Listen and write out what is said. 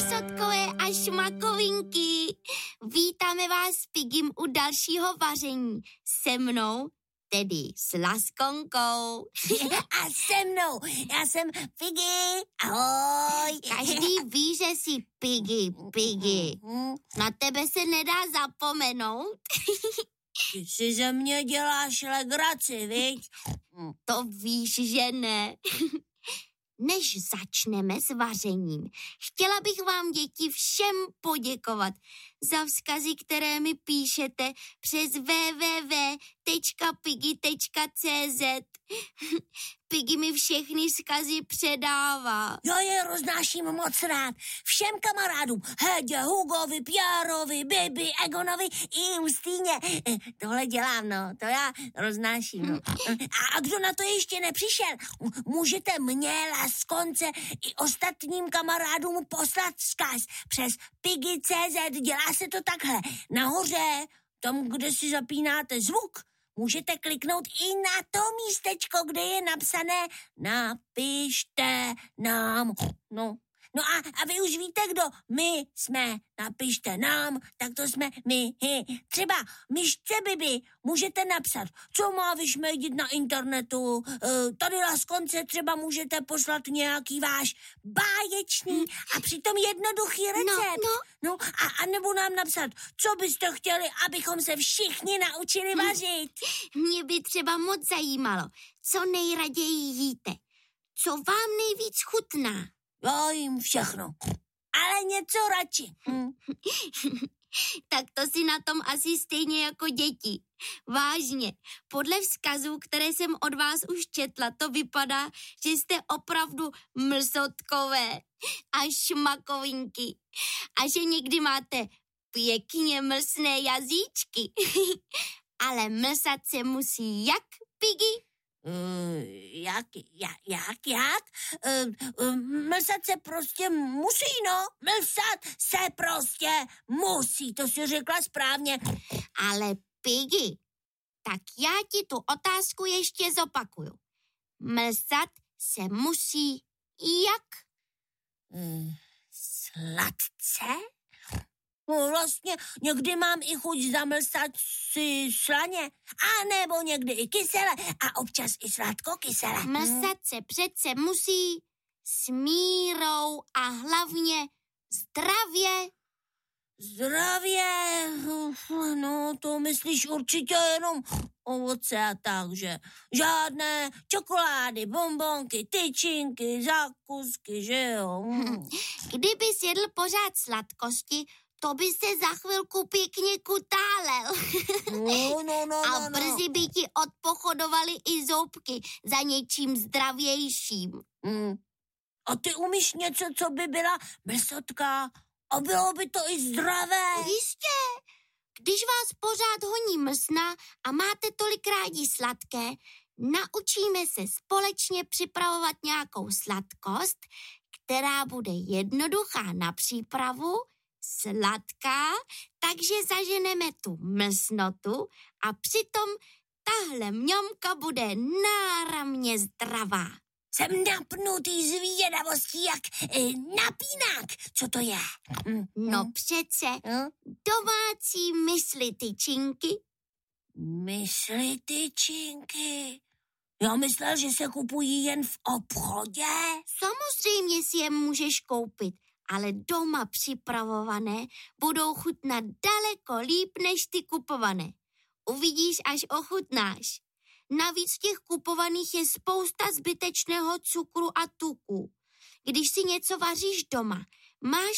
mrsotkové a šmakovinky. Vítáme vás s Pigim u dalšího vaření. Se mnou, tedy s Laskonkou. A se mnou, já jsem Piggy, ahoj. Každý ví, že jsi Piggy. Na tebe se nedá zapomenout. Ty si ze mě děláš legraci, viď? To víš, že ne. Než začneme s vařením, chtěla bych vám, děti, všem poděkovat za vzkazy, které mi píšete přes www.piggy.cz. Piggy mi všechny vzkazy předává. Já je roznáším moc rád. Všem kamarádům, Hedě, Hugovi, Pjárovi, Bibi, Egonovi i Ustýně. Tohle dělám, no, to já roznáším, no. A kdo na to ještě nepřišel, můžete mě, Laskonce i ostatním kamarádům poslat vzkaz přes Piggy.cz. Dělá se to takhle. Nahoře, tam, kde si zapínáte zvuk, můžete kliknout i na to místečko, kde je napsané napište nám. No a vy už víte, kdo my jsme. Napište nám, tak to jsme my. Třeba myšce Bibi můžete napsat, co má vyšmejdit na internetu. Tady Laskonce třeba můžete poslat nějaký váš báječný a přitom jednoduchý recept. No a nebo nám napsat, co byste chtěli, abychom se všichni naučili vařit. Mě by třeba moc zajímalo, co nejraději jíte. Co vám nejvíc chutná? Já jim všechno, ale něco radši. Tak to si na tom asi stejně jako děti. Vážně, podle vzkazů, které jsem od vás už četla, to vypadá, že jste opravdu mrsotkové a šmakovinky. A že někdy máte pěkně mlsné jazyčky. Ale mlsat se musí jak, Piggy? Jak? Mlsat se prostě musí, no. Mlsat se prostě musí, to si řekla správně. Ale Piggy, tak já ti tu otázku ještě zopakuju. Mlsat se musí jak? Sladce? No vlastně někdy mám i chuť zamlsat si slaně, a nebo někdy i kysele a občas i sladko-kysele. Mlsat se přece musí s mírou a hlavně zdravě. Zdravě? No to myslíš určitě jenom ovoce a tak, že žádné čokolády, bonbonky, tyčinky, zákusky, že jo? Kdyby jedl pořád sladkosti, to by se za chvilku pěkně kutálel. A brzy by ti odpochodovaly i zoubky za něčím zdravějším. A ty umíš něco, co by byla mrsotka a bylo by to i zdravé? Jistě. Když vás pořád honí mlsna a máte tolik rádi sladké, naučíme se společně připravovat nějakou sladkost, která bude jednoduchá na přípravu, sladká, takže zaženeme tu mlsnotu a přitom tahle mňamka bude náramně zdravá. Jsem napnutý zvědavostí jak napínák. Co to je? No přece domácí myslityčinky. Myslityčinky? Já myslel, že se kupují jen v obchodě. Samozřejmě si je můžeš koupit, ale doma připravované budou chutnat daleko líp než ty kupované. Uvidíš, až ochutnáš. Navíc těch kupovaných je spousta zbytečného cukru a tuku. Když si něco vaříš doma, máš